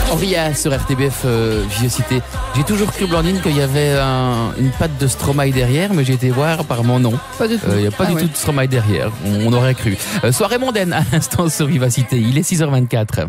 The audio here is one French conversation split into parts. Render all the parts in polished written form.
Auria sur RTBF Vieux Cité. J'ai toujours cru, Blandine, qu'il y avait une patte de Stromae derrière, mais j'ai été voir, apparemment non. Pas du tout. Il n'y a pas du tout de Stromae derrière, on aurait cru. Soirée mondaine à l'instant sur Vivacité, il est 6h24.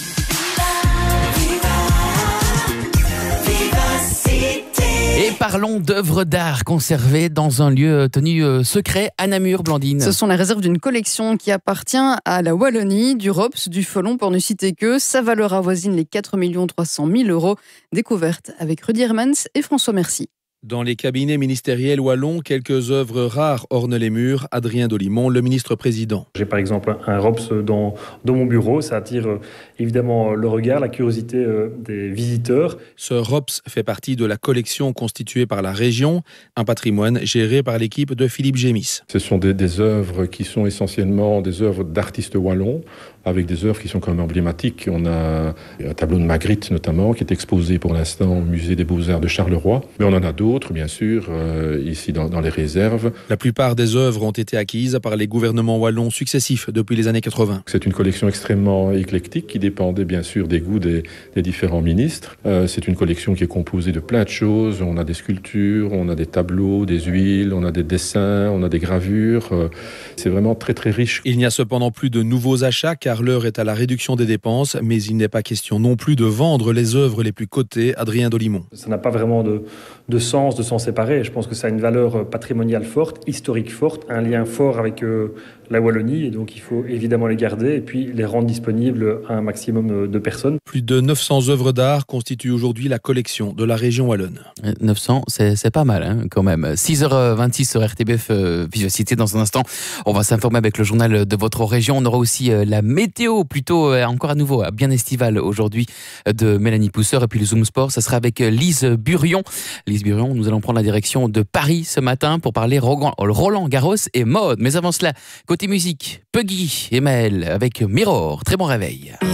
Et parlons d'œuvres d'art conservées dans un lieu tenu secret à Namur, Blandine. Ce sont les réserves d'une collection qui appartient à la Wallonie, du Rops, du Folon, pour ne citer que. Sa valeur avoisine les 4 300 000 €. Découverte avec Rudy Hermans et François Mercier. Dans les cabinets ministériels wallons, quelques œuvres rares ornent les murs. Adrien Dolimon, le ministre-président. J'ai par exemple un Rops dans mon bureau. Ça attire évidemment le regard, la curiosité des visiteurs. Ce Rops fait partie de la collection constituée par la région, un patrimoine géré par l'équipe de Philippe Gémis. Ce sont des œuvres qui sont essentiellement des œuvres d'artistes wallons, avec des œuvres qui sont quand même emblématiques. On a un tableau de Magritte notamment, qui est exposé pour l'instant au musée des Beaux-Arts de Charleroi. Mais on en a d'autres, bien sûr, ici dans les réserves. La plupart des œuvres ont été acquises par les gouvernements wallons successifs depuis les années 80. C'est une collection extrêmement éclectique qui dépendait bien sûr des goûts des différents ministres. C'est une collection qui est composée de plein de choses. On a des sculptures, on a des tableaux, des huiles, on a des dessins, on a des gravures. C'est vraiment très très riche. Il n'y a cependant plus de nouveaux achats car l'heure est à la réduction des dépenses, mais il n'est pas question non plus de vendre les œuvres les plus cotées. Adrien Dolimon. Ça n'a pas vraiment de sens de s'en séparer. Je pense que ça a une valeur patrimoniale forte, historique forte, un lien fort avec la Wallonie, et donc il faut évidemment les garder et puis les rendre disponibles à un maximum de personnes. Plus de 900 œuvres d'art constituent aujourd'hui la collection de la région wallonne. 900, c'est pas mal quand même. 6h26 sur RTBF Vivacité. Dans un instant, on va s'informer avec le journal de votre région. On aura aussi la météo, plutôt encore à nouveau bien estivale aujourd'hui, de Mélanie Pousseur. Et puis le Zoom Sport, ça sera avec Lise Burion. Lise Burion, nous allons prendre la direction de Paris ce matin pour parler Roland Garros et mode. Mais avant cela, côté musique, Puggy et Maël avec Mirror. Très bon réveil.